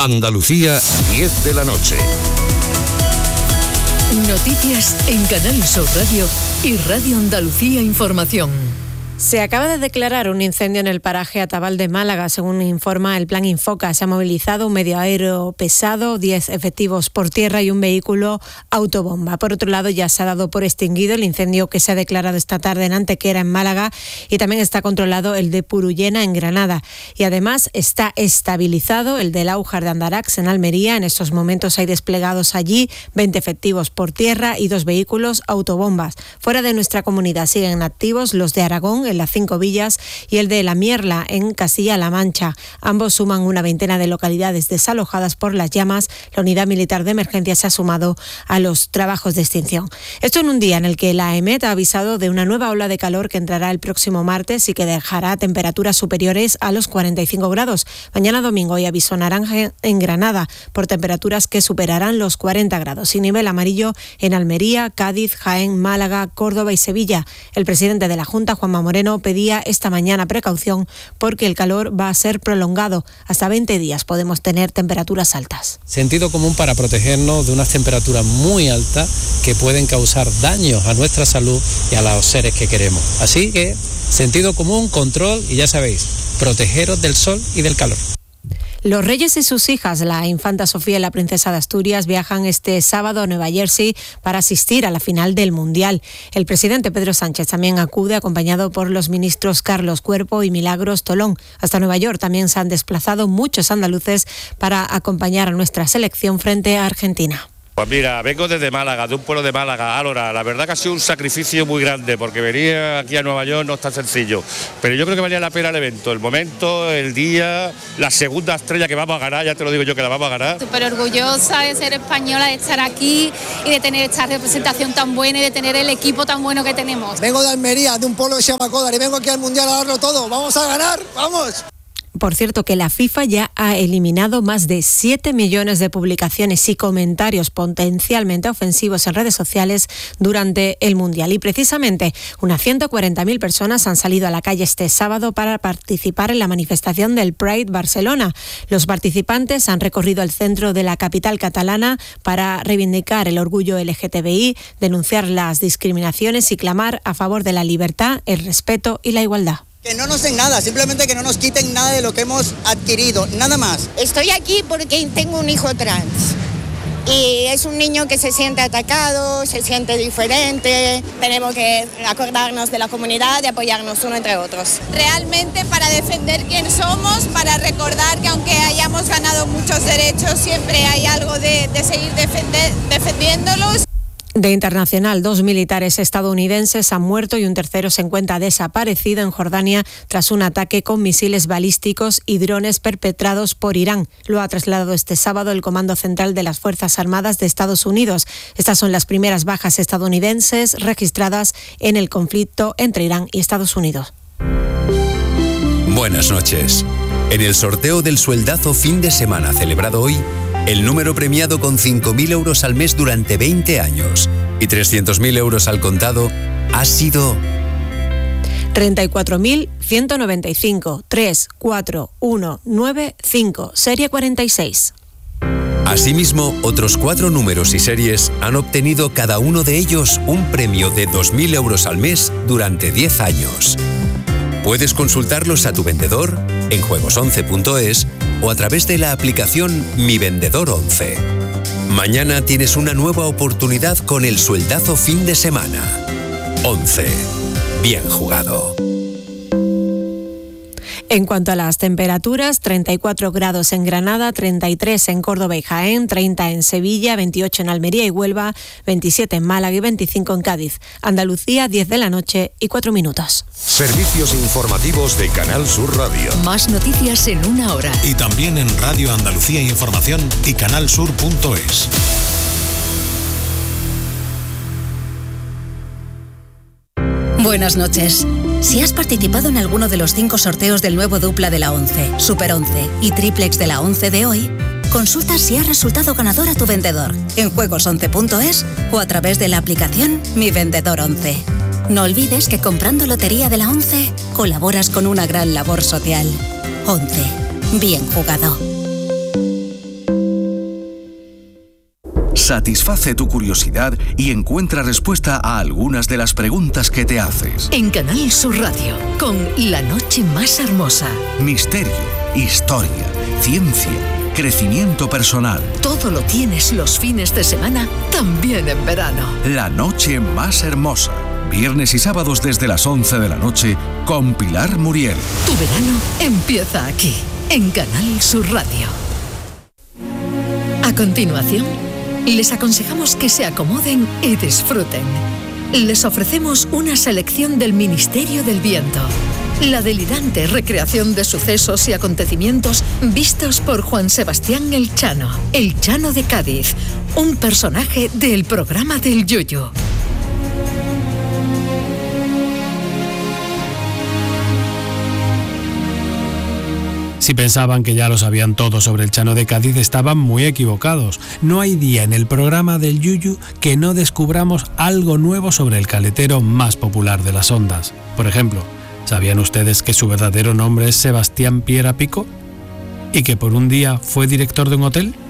Andalucía, 10 de la noche. Noticias en Canal Sur Radio y Radio Andalucía Información. Se acaba de declarar un incendio en el paraje Atabal de Málaga. Según informa el Plan Infoca, se ha movilizado un medio aéreo pesado, 10 efectivos por tierra y un vehículo autobomba. Por otro lado, ya se ha dado por extinguido el incendio que se ha declarado esta tarde en Antequera, en Málaga, y también está controlado el de Purullena, en Granada. Y además está estabilizado el del Aujar de Andarax, en Almería. En estos momentos hay desplegados allí 20 efectivos por tierra y 2 vehículos autobombas. Fuera de nuestra comunidad siguen activos los de Aragón, en las 5 villas, y el de La Mierla, en Castilla-La Mancha. Ambos suman una veintena de localidades desalojadas por las llamas. La unidad militar de emergencia se ha sumado a los trabajos de extinción. Esto en un día en el que la EMET ha avisado de una nueva ola de calor que entrará el próximo martes y que dejará temperaturas superiores a los 45 grados. Mañana domingo hay aviso naranja en Granada por temperaturas que superarán los 40 grados y nivel amarillo en Almería, Cádiz, Jaén, Málaga, Córdoba y Sevilla. El presidente de la Junta, Juanma Moreno, pedía esta mañana precaución porque el calor va a ser prolongado. Hasta 20 días podemos tener temperaturas altas. Sentido común para protegernos de unas temperaturas muy altas que pueden causar daños a nuestra salud y a los seres que queremos. Así que sentido común, control y ya sabéis, protegeros del sol y del calor. Los reyes y sus hijas, la infanta Sofía y la princesa de Asturias, viajan este sábado a Nueva Jersey para asistir a la final del Mundial. El presidente Pedro Sánchez también acude, acompañado por los ministros Carlos Cuerpo y Milagros Tolón. Hasta Nueva York también se han desplazado muchos andaluces para acompañar a nuestra selección frente a Argentina. Pues mira, vengo desde Málaga, de un pueblo de Málaga, Álora. La verdad que ha sido un sacrificio muy grande, porque venir aquí a Nueva York no es tan sencillo. Pero yo creo que valía la pena el evento, el momento, el día, la segunda estrella que vamos a ganar, ya te lo digo yo que la vamos a ganar. Súper orgullosa de ser española, de estar aquí y de tener esta representación tan buena y de tener el equipo tan bueno que tenemos. Vengo de Almería, de un pueblo que se llama Códar, y vengo aquí al Mundial a darlo todo. ¡Vamos a ganar! ¡Vamos! Por cierto, que la FIFA ya ha eliminado más de 7 millones de publicaciones y comentarios potencialmente ofensivos en redes sociales durante el Mundial. Y precisamente unas 140.000 personas han salido a la calle este sábado para participar en la manifestación del Pride Barcelona. Los participantes han recorrido el centro de la capital catalana para reivindicar el orgullo LGTBI, denunciar las discriminaciones y clamar a favor de la libertad, el respeto y la igualdad. Que no nos den nada, simplemente que no nos quiten nada de lo que hemos adquirido, nada más. Estoy aquí porque tengo un hijo trans y es un niño que se siente atacado, se siente diferente. Tenemos que acordarnos de la comunidad, de apoyarnos uno entre otros. Realmente para defender quién somos, para recordar que aunque hayamos ganado muchos derechos, siempre hay algo de seguir defendiéndolos. De internacional, 2 militares estadounidenses han muerto y un tercero se encuentra desaparecido en Jordania tras un ataque con misiles balísticos y drones perpetrados por Irán. Lo ha trasladado este sábado el Comando Central de las Fuerzas Armadas de Estados Unidos. Estas son las primeras bajas estadounidenses registradas en el conflicto entre Irán y Estados Unidos. Buenas noches. En el sorteo del sueldazo fin de semana celebrado hoy, el número premiado con 5.000 euros al mes durante 20 años y 300.000 euros al contado ha sido 34.195 34195, serie 46. Asimismo, otros 4 números y series han obtenido cada uno de ellos un premio de 2.000 euros al mes durante 10 años. Puedes consultarlos a tu vendedor en juegos11.es o a través de la aplicación Mi Vendedor 11. Mañana tienes una nueva oportunidad con el sueldazo fin de semana. 11. Bien jugado. En cuanto a las temperaturas, 34 grados en Granada, 33 en Córdoba y Jaén, 30 en Sevilla, 28 en Almería y Huelva, 27 en Málaga y 25 en Cádiz. Andalucía, 10 de la noche y 4 minutos. Servicios informativos de Canal Sur Radio. Más noticias en una hora. Y también en Radio Andalucía Información y canalsur.es. Buenas noches. Si has participado en alguno de los 5 sorteos del nuevo dupla de la 11, Super 11 y triplex de la 11 de hoy, consulta si has resultado ganador a tu vendedor en juegos11.es o a través de la aplicación Mi Vendedor 11. No olvides que comprando lotería de la 11 colaboras con una gran labor social. 11. Bien jugado. satisface tu curiosidad y encuentra respuesta a algunas de las preguntas que te haces. En Canal Sur Radio, con La Noche Más Hermosa. Misterio, historia, ciencia, crecimiento personal. Todo lo tienes los fines de semana, también en verano. La Noche Más Hermosa. Viernes y sábados desde las 11 de la noche con Pilar Muriel. Tu verano empieza aquí, en Canal Sur Radio. A continuación, les aconsejamos que se acomoden y disfruten. Les ofrecemos una selección del Ministerio del Viento. La delirante recreación de sucesos y acontecimientos vistos por Juan Sebastián el Chano de Cádiz, un personaje del programa del Yuyu. Si pensaban que ya lo sabían todo sobre el Chano de Cádiz, estaban muy equivocados. No hay día en el programa del Yuyu que no descubramos algo nuevo sobre el caletero más popular de las ondas. Por ejemplo, ¿sabían ustedes que su verdadero nombre es Sebastián Piera Pico? ¿Y que por un día fue director de un hotel?